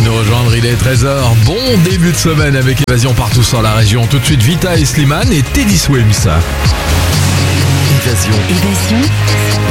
de nous rejoindre, il est 13h. Bon début de semaine avec Évasion partout sur la région. Tout de suite Vita et Slimane et Teddy Swims. Évasion.